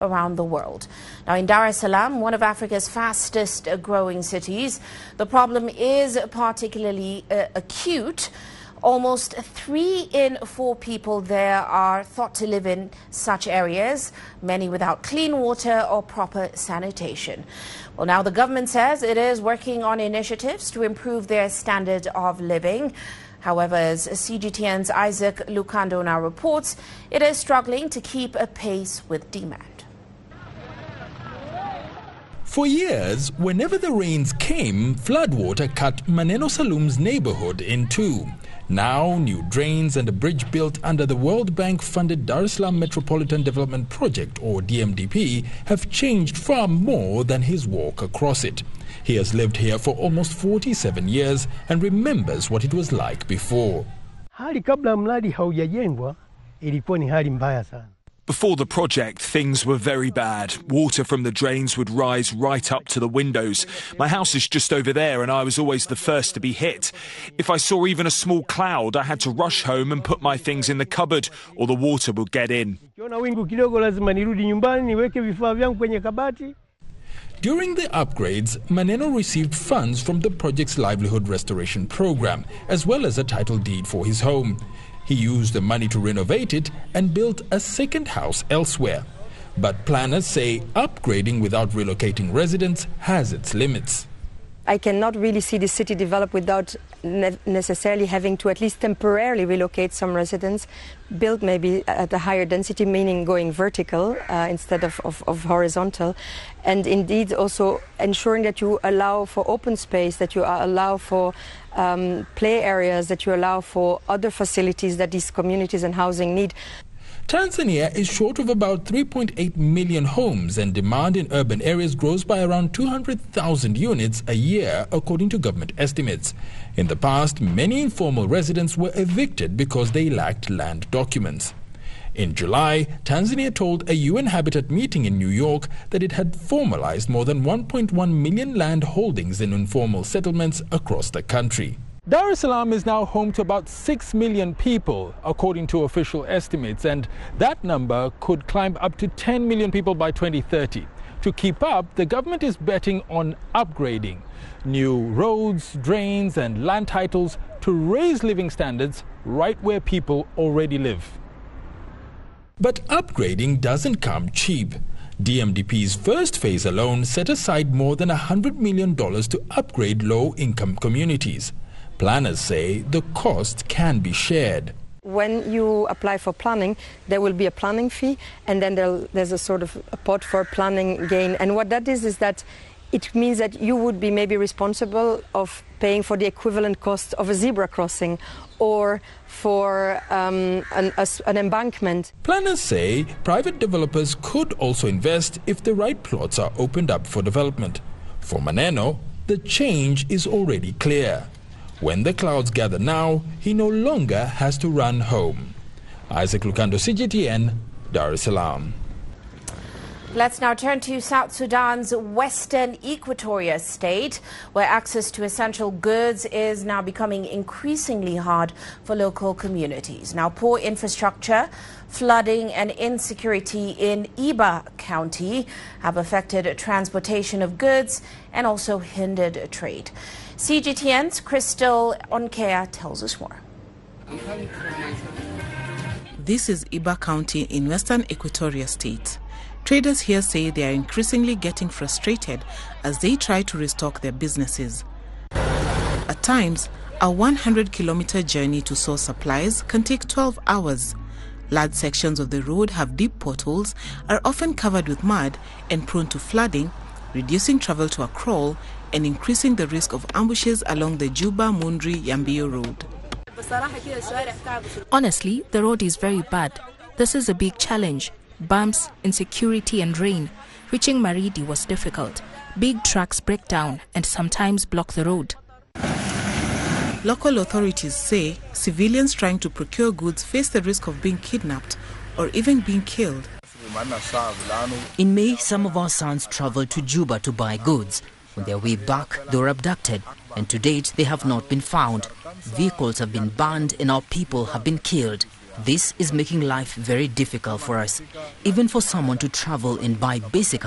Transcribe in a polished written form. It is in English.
around the world. Now, in Dar es Salaam, one of Africa's fastest growing cities, the problem is particularly acute. Almost 3 in 4 people there are thought to live in such areas, many without clean water or proper sanitation. Well, now the government says it is working on initiatives to improve their standard of living. However, as CGTN's Isaac Lukando now reports, it is struggling to keep a pace with demand. For years, whenever the rains came, floodwater cut Maneno Salum's neighborhood in two. Now, new drains and a bridge built under the World Bank-funded Dar es Salaam Metropolitan Development Project, or DMDP, have changed far more than his walk across it. He has lived here for almost 47 years and remembers what it was like before. Hali kabla mradi haujajengwa ilikuwa ni hali mbaya sana. Before the project, things were very bad. Water from the drains would rise right up to the windows. My house is just over there and I was always the first to be hit. If I saw even a small cloud, I had to rush home and put my things in the cupboard or the water would get in. During the upgrades, Maneno received funds from the project's livelihood restoration program, as well as a title deed for his home. He used the money to renovate it and built a second house elsewhere. But planners say upgrading without relocating residents has its limits. I cannot really see the city develop without necessarily having to at least temporarily relocate some residents, build maybe at a higher density, meaning going vertical instead of horizontal, and indeed also ensuring that you allow for open space, that you allow for play areas, that you allow for other facilities that these communities and housing need. Tanzania is short of about 3.8 million homes, and demand in urban areas grows by around 200,000 units a year, according to government estimates. In the past, many informal residents were evicted because they lacked land documents. In July, Tanzania told a UN Habitat meeting in New York that it had formalized more than 1.1 million land holdings in informal settlements across the country. Dar es Salaam is now home to about 6 million people, according to official estimates, and that number could climb up to 10 million people by 2030. To keep up, the government is betting on upgrading new roads, drains, and land titles to raise living standards right where people already live. But upgrading doesn't come cheap. DMDP's first phase alone set aside more than $100 million to upgrade low-income communities. Planners say the cost can be shared. When you apply for planning, there will be a planning fee, and then there's a sort of a pot for planning gain. And what that is that it means that you would be maybe responsible of paying for the equivalent cost of a zebra crossing or for an embankment. Planners say private developers could also invest if the right plots are opened up for development. For Maneno, the change is already clear. When the clouds gather now, he no longer has to run home. Isaac Lukando, CGTN, Dar es Salaam. Let's now turn to South Sudan's western Equatoria state, where access to essential goods is now becoming increasingly hard for local communities. Now, poor infrastructure, flooding and insecurity in Iba County have affected transportation of goods and also hindered trade. CGTN's Crystal Onkea tells us more. This is Iba County in western Equatoria state. Traders here say they are increasingly getting frustrated as they try to restock their businesses. At times, a 100-kilometer journey to source supplies can take 12 hours. Large sections of the road have deep potholes, are often covered with mud and prone to flooding, reducing travel to a crawl and increasing the risk of ambushes along the Juba-Mundri-Yambio road. Honestly, the road is very bad. This is a big challenge. Bumps, insecurity and rain. Reaching Maridi was difficult. Big trucks break down and sometimes block the road. Local authorities say civilians trying to procure goods face the risk of being kidnapped or even being killed. In May, some of our sons traveled to Juba to buy goods. On their way back, they were abducted, and to date, they have not been found. Vehicles have been burned and our people have been killed. This is making life very difficult for us, even for someone to travel and buy basic